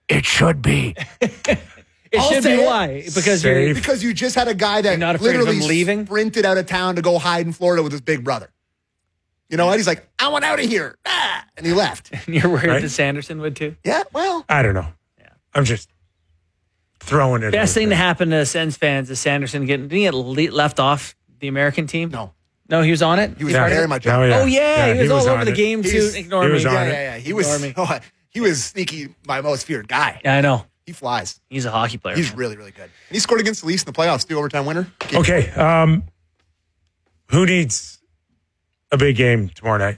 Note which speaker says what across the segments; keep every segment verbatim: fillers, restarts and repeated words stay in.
Speaker 1: It should be.
Speaker 2: It
Speaker 3: I'll
Speaker 2: should be
Speaker 3: say it.
Speaker 2: why? Because you're
Speaker 1: Safe.
Speaker 3: Because you just had a guy that
Speaker 2: You're not afraid of
Speaker 3: literally
Speaker 2: him leaving?
Speaker 3: sprinted out of town to go hide in Florida with his big brother. You know what? He's like, I want out of here. Ah, and he left.
Speaker 2: you're worried
Speaker 1: Right?
Speaker 2: that Sanderson would too.
Speaker 3: Yeah, well.
Speaker 1: I don't know.
Speaker 2: Yeah.
Speaker 1: I'm just throwing it.
Speaker 2: Best
Speaker 1: out
Speaker 2: thing
Speaker 1: there.
Speaker 2: to happen to Sens fans is Sanderson getting. Did he get le- left off the American team?
Speaker 3: No.
Speaker 2: No, he was on it.
Speaker 3: He was
Speaker 1: Yeah.
Speaker 3: very much
Speaker 1: Oh,
Speaker 3: on it.
Speaker 1: yeah.
Speaker 2: Oh yeah, he was all over
Speaker 1: on
Speaker 2: the
Speaker 1: it.
Speaker 2: game too.
Speaker 3: He's-
Speaker 2: Ignore
Speaker 1: he
Speaker 2: me.
Speaker 1: was on
Speaker 3: Yeah,
Speaker 1: it.
Speaker 3: yeah, yeah. He was,
Speaker 2: Ignore me.
Speaker 3: oh, he was sneaky, my most feared guy.
Speaker 2: Yeah, I know.
Speaker 3: He flies.
Speaker 2: He's a hockey player.
Speaker 3: He's
Speaker 2: man.
Speaker 3: really, really good. And he scored against the Leafs in the playoffs, the overtime winner.
Speaker 1: Okay. Um, who needs a big game tomorrow night?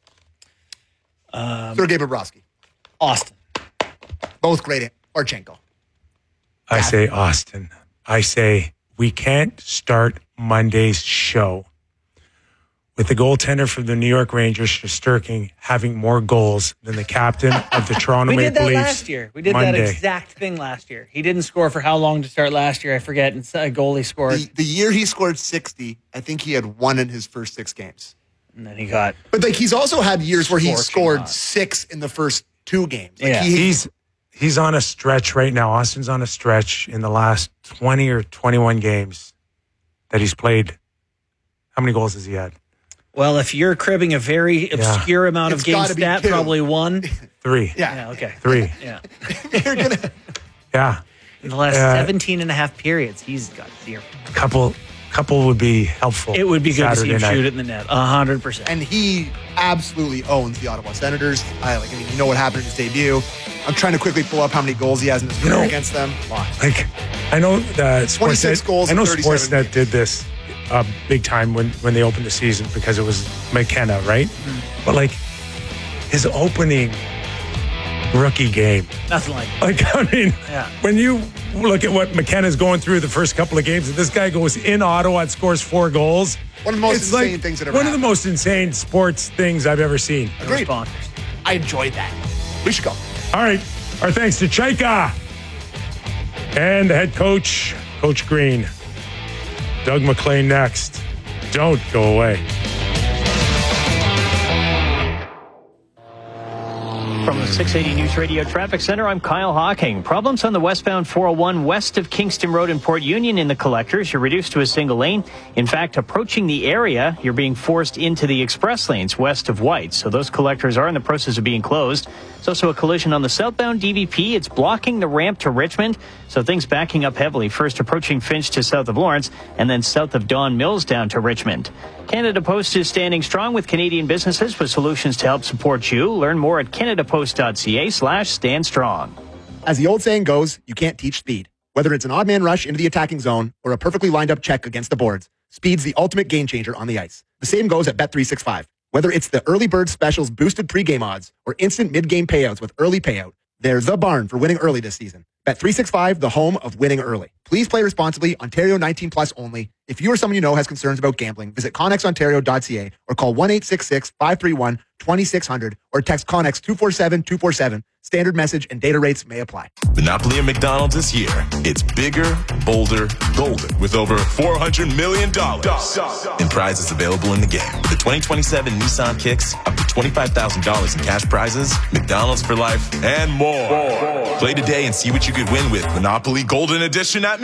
Speaker 3: Sergei Bobrovsky.
Speaker 2: Austin.
Speaker 3: Both great. Archenko.
Speaker 1: I say Austin. I say we can't start Monday's show with the goaltender from the New York Rangers, Shesterkin, having more goals than the captain of the Toronto
Speaker 2: We did
Speaker 1: Maple
Speaker 2: that
Speaker 1: Leafs.
Speaker 2: last year. We did
Speaker 1: Monday.
Speaker 2: that exact thing last year. He didn't score for how long to start last year? I forget. And a goalie scored,
Speaker 3: The, the year he scored sixty, I think he had one in his first six games.
Speaker 2: and then he got.
Speaker 3: But like he's also had years where he
Speaker 2: Scorching
Speaker 3: scored
Speaker 2: hot.
Speaker 3: six in the first two games. Like
Speaker 2: Yeah.
Speaker 3: he,
Speaker 1: He's he's on a stretch right now. Austin's on a stretch in the last twenty or twenty-one games that he's played. How many goals has he had?
Speaker 2: Well, if you're cribbing a very obscure amount
Speaker 3: It's
Speaker 2: of game
Speaker 3: gotta be
Speaker 2: stat,
Speaker 3: two.
Speaker 2: probably one.
Speaker 1: Three.
Speaker 3: yeah.
Speaker 2: Yeah, okay.
Speaker 1: Three.
Speaker 2: Yeah.
Speaker 3: You're gonna,
Speaker 1: Yeah.
Speaker 2: In the last
Speaker 1: Uh,
Speaker 2: seventeen and a half periods, he's got zero.
Speaker 1: Couple couple would be helpful.
Speaker 2: It would be good
Speaker 1: Saturday
Speaker 2: to see him
Speaker 1: night.
Speaker 2: shoot it in the net. A hundred percent.
Speaker 3: and he absolutely owns the Ottawa Senators. I like. I mean, you know what happened in his debut. I'm trying to quickly pull up how many goals he has in his career
Speaker 1: know-
Speaker 3: against them. Lots.
Speaker 1: Like, I know uh,
Speaker 3: twenty-six
Speaker 1: Sportsnet.
Speaker 3: goals
Speaker 1: I know
Speaker 3: in thirty-seven
Speaker 1: Sportsnet
Speaker 3: games.
Speaker 1: did this uh, big time when when they opened the season because it was McKenna, right?
Speaker 3: Mm-hmm.
Speaker 1: But like his opening rookie game,
Speaker 2: Nothing like it.
Speaker 1: like I mean,
Speaker 2: Yeah.
Speaker 1: when you look at what McKenna's going through the first couple of games, and this guy goes in Ottawa and scores four goals.
Speaker 3: One of the most
Speaker 1: it's
Speaker 3: insane
Speaker 1: like
Speaker 3: things that ever
Speaker 1: one of the
Speaker 3: happened.
Speaker 1: most insane sports things I've ever seen.
Speaker 3: Agreed.
Speaker 2: Bonkers.
Speaker 3: I enjoyed that. We should go.
Speaker 1: All right. Our thanks to Chaika and the head coach, Coach Green. Doug McLean next. Don't go away.
Speaker 4: From the six eighty News Radio Traffic Center, I'm Kyle Hawking. Problems on the westbound four oh one west of Kingston Road in Port Union in the collectors. You're reduced to a single lane. In fact, approaching the area, you're being forced into the express lanes west of White. So those collectors are in the process of being closed. There's also a collision on the southbound D V P. It's blocking the ramp to Richmond. So things backing up heavily. First approaching Finch to south of Lawrence and then south of Don Mills down to Richmond. Canada Post is standing strong with Canadian businesses with solutions to help support you. Learn more at canadapost.ca slash stand strong.
Speaker 3: As the old saying goes, you can't teach speed. Whether it's an odd man rush into the attacking zone or a perfectly lined up check against the boards, speed's the ultimate game changer on the ice. The same goes at Bet three sixty-five. Whether it's the early bird specials boosted pregame odds or instant mid-game payouts with early payout, they're the barn for winning early this season. Bet three sixty-five, the home of winning early. Please play responsibly. Ontario nineteen plus only. If you or someone you know has concerns about gambling, visit connex ontario dot c a or call one eight six six, five three one, two six zero zero or text Connex two four seven two four seven. Standard message and data rates may apply.
Speaker 5: Monopoly at McDonald's is here. It's bigger, bolder, golden with over four hundred million dollars in prizes available in the game. With the twenty twenty-seven Nissan Kicks, up to twenty-five thousand dollars in cash prizes, McDonald's for life, and more. Play today and see what you could win with Monopoly Golden Edition at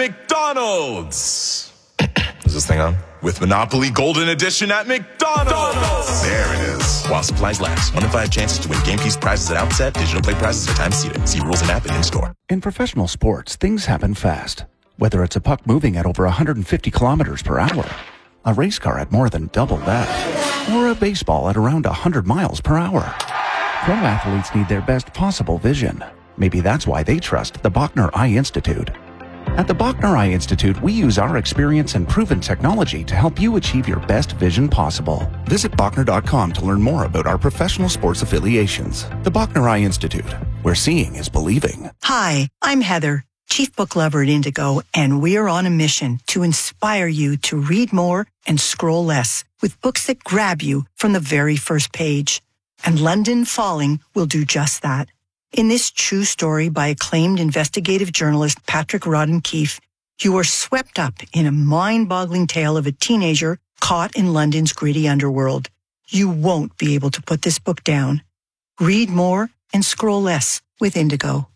Speaker 5: McDonald's. Is this thing on? With Monopoly Golden Edition at McDonald's. There it is. While supplies last. One in five chances to win game piece prizes at outset. Digital play prizes are time seated. See rules and app and in-store.
Speaker 6: In professional sports, things happen fast. Whether it's a puck moving at over one hundred fifty kilometers per hour, a race car at more than double that, or a baseball at around one hundred miles per hour. Pro athletes need their best possible vision. Maybe that's why they trust the Bachner Eye Institute. At the Bachner Eye Institute, we use our experience and proven technology to help you achieve your best vision possible. Visit Bachner dot com to learn more about our professional sports affiliations. The Bachner Eye Institute, where seeing is believing.
Speaker 7: Hi, I'm Heather, Chief Book Lover at Indigo, and we're on a mission to inspire you to read more and scroll less with books that grab you from the very first page. And London Falling will do just that. In this true story by acclaimed investigative journalist Patrick Rodden Keefe, you are swept up in a mind-boggling tale of a teenager caught in London's gritty underworld. You won't be able to put this book down. Read more and scroll less with Indigo.